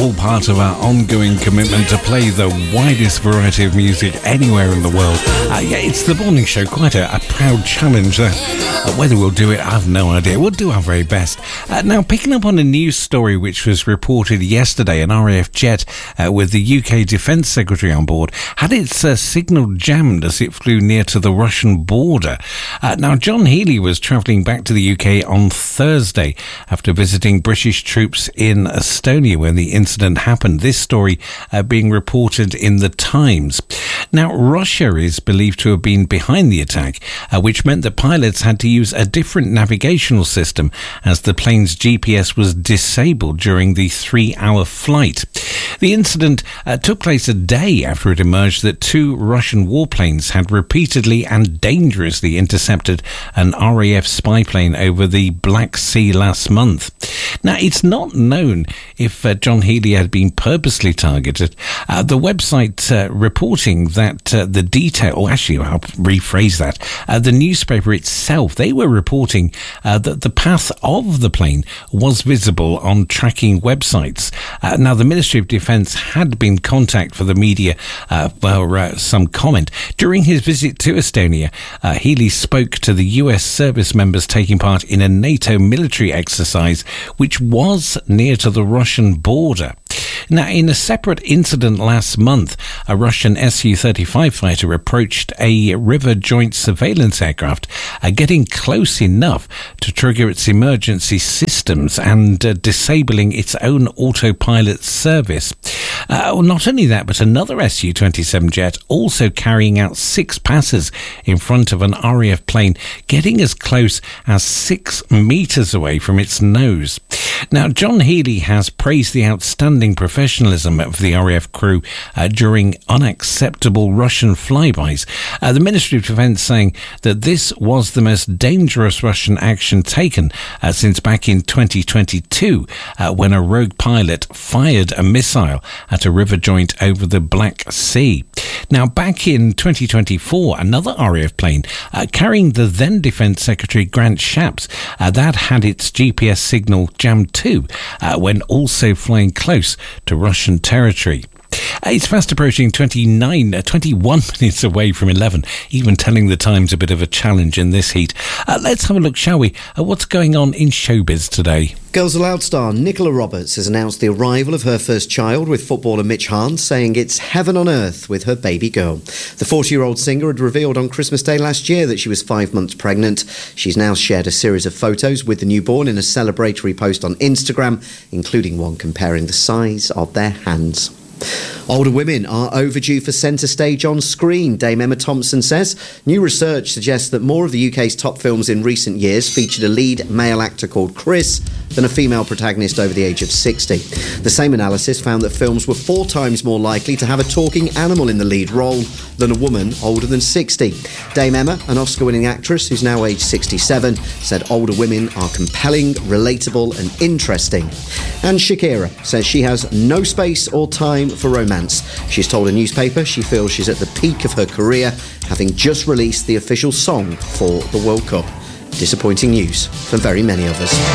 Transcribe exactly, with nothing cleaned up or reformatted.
all part of our ongoing commitment to play the widest variety of music anywhere in the world. Uh, yeah, it's the morning show, quite a, a proud challenge. Uh, uh, whether we'll do it, I have no idea. We'll do our very best. Uh, now, picking up on a news story which was reported yesterday, an R A F jet uh, with the U K Defence Secretary on board had its uh, signal jammed as it flew near to the Russian border. Uh, now, John Healey was travelling back to the U K on Thursday after visiting British troops in Estonia when the incident happened. This story uh, being reported in the Times. Now, Russia is believed to have been behind the attack, uh, which meant that pilots had to use a different navigational system as the plane's G P S was disabled during the three-hour flight. The incident uh, took place a day after it emerged that two Russian warplanes had repeatedly and dangerously intercepted an R A F spy plane over the Black Sea last month. Now, it's not known if uh, John Healey had been purposely targeted. Uh, the website uh, reporting that uh, the detail, or actually I'll rephrase that, uh, the newspaper itself, they were reporting uh, that the path of the plane was visible on tracking websites. Uh, now, the Ministry of Defence had been contact for the media uh, for uh, some comment. During his visit to Estonia, uh, Healey spoke to the U S service members taking part in a NATO military exercise which was near to the Russian border. Now, in a separate incident last month, a Russian S U thirty-five fighter approached a River Joint surveillance aircraft, uh, getting close enough to trigger its emergency systems and uh, disabling its own autopilot service. Uh, well, not only that, but another S U twenty-seven jet also carrying out six passes in front of an R A F plane, getting as close as six metres away from its nose. Now, John Healey has praised the outstanding professionalism of the R A F crew uh, during unacceptable Russian flybys. Uh, the Ministry of Defence saying that this was the most dangerous Russian action taken uh, since back in twenty twenty-two, uh, when a rogue pilot fired a missile at a river joint over the Black Sea. Now, back in twenty twenty-four, another R A F plane uh, carrying the then Defence Secretary Grant Shapps, uh, that had its G P S signal jammed too, uh, when also flying close to Russian territory. Uh, it's fast approaching twenty-nine, uh, twenty-one minutes away from eleven, even telling the time's a bit of a challenge in this heat. Uh, let's have a look, shall we, at what's going on in showbiz today. Girls Aloud star Nicola Roberts has announced the arrival of her first child with footballer Mitch Hahn, saying it's heaven on earth with her baby girl. The forty-year-old singer had revealed on Christmas Day last year that she was five months pregnant. She's now shared a series of photos with the newborn in a celebratory post on Instagram, including one comparing the size of their hands. Older women are overdue for centre stage on screen, Dame Emma Thompson says. New research suggests that more of the U K's top films in recent years featured a lead male actor called Chris than a female protagonist over the age of sixty. The same analysis found that films were four times more likely to have a talking animal in the lead role than a woman older than sixty. Dame Emma, an Oscar-winning actress who's now aged sixty-seven, said older women are compelling, relatable and interesting. And Shakira says she has no space or time for romance. She's told a newspaper she feels she's at the peak of her career, having just released the official song for the World Cup. Disappointing news for very many of us.